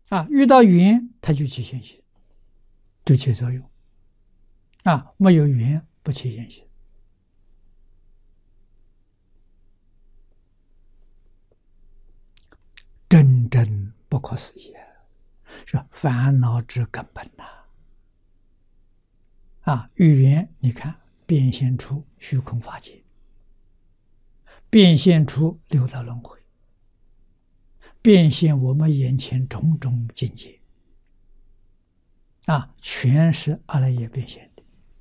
遇到缘它就起现行，就起作用。没有缘不起现行。真正不可思议，是烦恼之根本呐！语言你看变现出虚空法界，变现出六道轮回，变现我们眼前种种境界，全是阿赖耶变现的。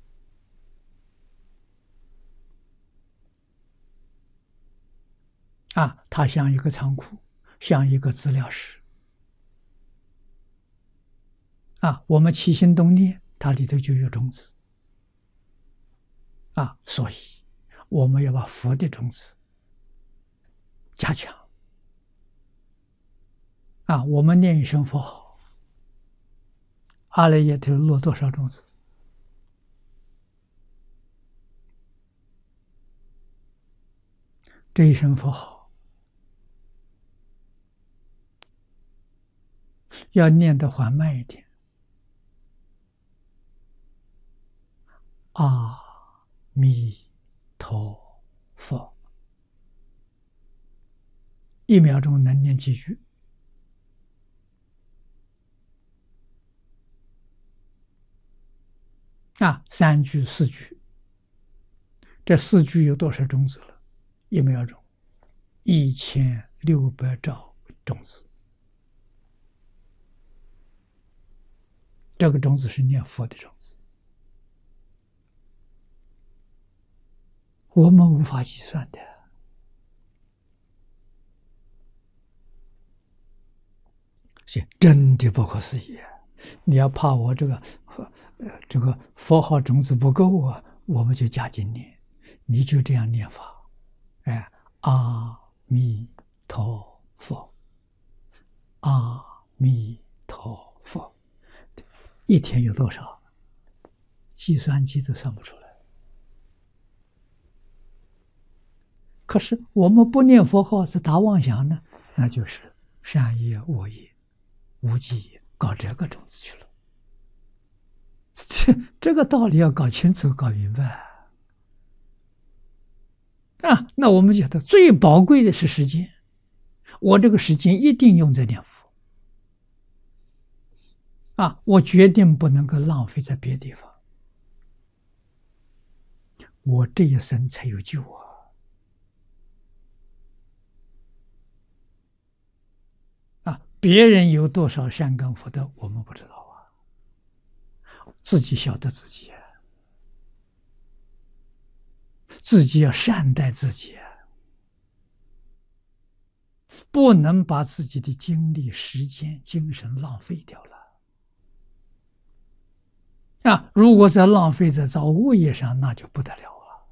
它像一个仓库，像一个资料室。我们起心动念，它里头就有种子。所以我们要把佛的种子加强。我们念一声佛号，阿赖耶头落多少种子？这一声佛号要念得缓慢一点。阿弥陀佛，1秒钟能念几句？3句4句，这4句有多少种子了？1秒钟1600兆种子。这个种子是念佛的种子，我们无法计算的。是真的不可思议。你要怕我这个佛号种子不够我们就加紧念，你就这样念法。阿弥陀佛，阿弥陀佛，一天有多少？计算机都算不出来。可是我们不念佛号是打妄想呢，那就是善业、恶业、无记业，搞这个种子去了。这个道理要搞清楚、搞明白那我们觉得最宝贵的是时间，我这个时间一定用在念佛我决定不能够浪费在别地方，我这一生才有救别人有多少善根福德我们不知道自己晓得自己自己要善待自己不能把自己的精力、时间、精神浪费掉了如果再浪费在造恶业上，那就不得了了。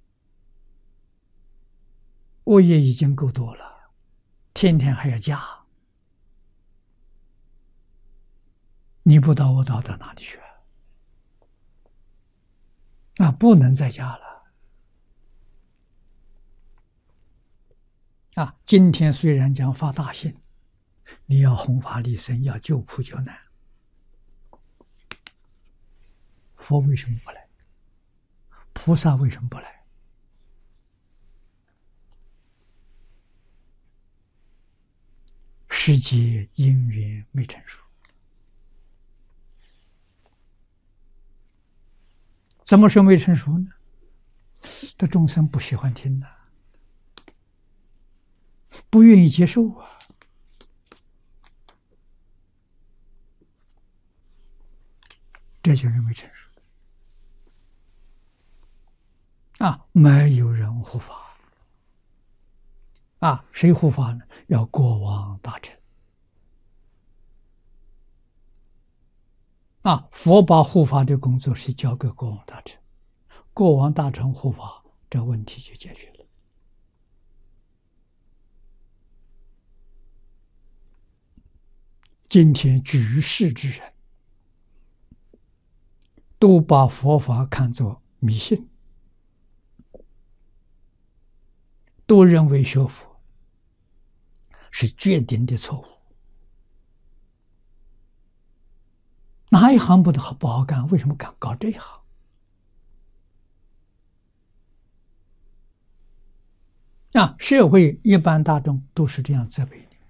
恶业已经够多了，天天还要加，你不到我到哪里去不能再加了今天虽然讲发大心，你要弘法利生，要救苦救难，佛为什么不来？菩萨为什么不来？世界因缘没成熟，怎么说没成熟呢？这众生不喜欢听不愿意接受这就是没成熟没有人护法谁护法呢？要国王大臣佛把护法的工作是交给国王大臣，国王大臣护法，这问题就解决了。今天举世之人都把佛法看作迷信，都认为学佛是决定的错误哪一行不好干？为什么敢搞这一行？社会一般大众都是这样责备你。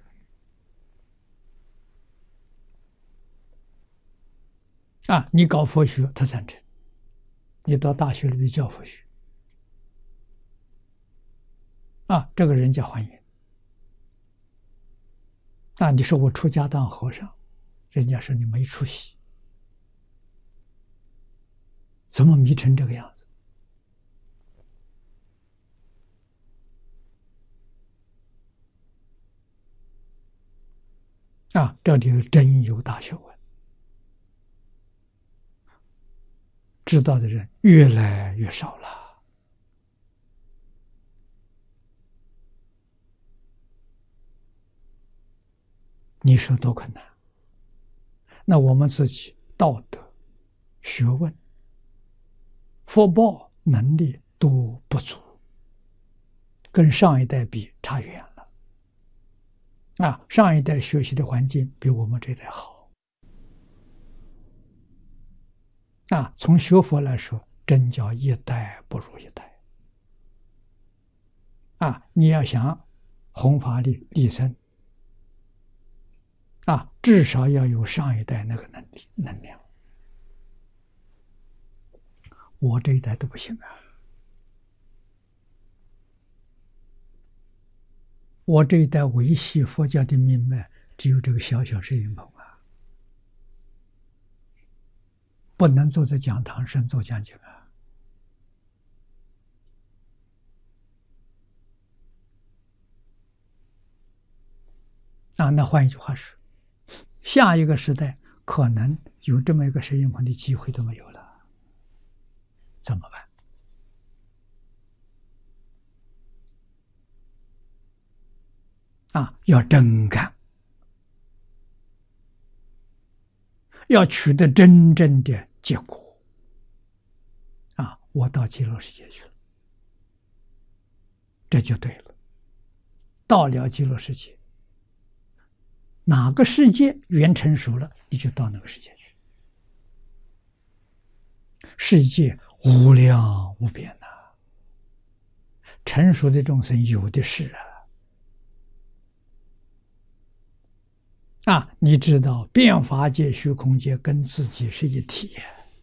你搞佛学，他赞成；你到大学里面教佛学，这个人家欢迎。你说我出家当和尚，人家说你没出息，怎么迷成这个样子？这里真有大学问，知道的人越来越少了。你说多困难？那我们自己道德、学问、福报、能力都不足，跟上一代比差远了。上一代学习的环境比我们这代好。从学佛来说，真叫一代不如一代。你要想弘法利生，至少要有上一代那个能量。我这一代都不行啊！我这一代维系佛教的命脉，只有这个小小摄影棚不能坐在讲堂上做讲经那换一句话说，下一个时代可能有这么一个摄影棚的机会都没有了，怎么办？要真干，要取得真正的结果。我到极乐世界去了，这就对了。到了极乐世界，哪个世界缘成熟了，你就到那个世界去。世界无量无边成熟的众生有的是你知道变法界、虚空界跟自己是一体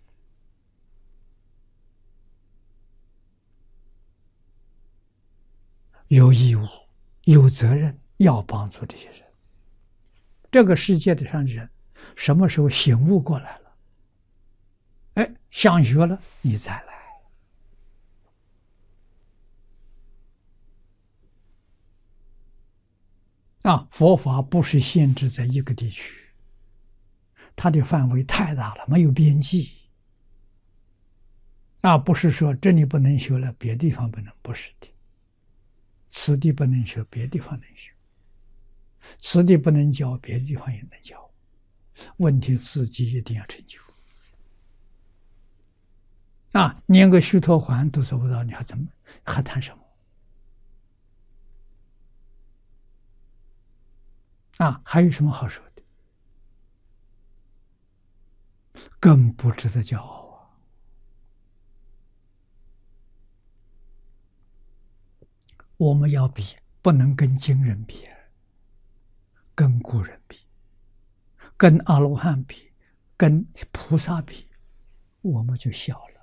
有义务、有责任要帮助这些人。这个世界上的人什么时候醒悟过来了，想学了，你再来。佛法不是限制在一个地区，它的范围太大了，没有边际。不是说这里不能学了，别地方不能，不是的。此地不能学，别地方能学；此地不能教，别的地方也能教。问题自己一定要成就。连个须陀洹都做不到，你还谈什么？还有什么好说的？更不值得骄傲我们要比，不能跟经人比，跟古人比，跟阿罗汉比，跟菩萨比，我们就小了。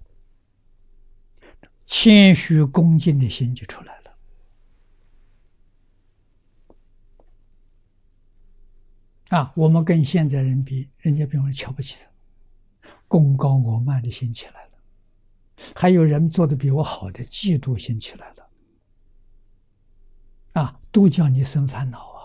谦虚恭敬的心就出来了。我们跟现在人比，人家比我们瞧不起他，功高我慢的心起来了，还有人做的比我好的，嫉妒心起来了，都叫你生烦恼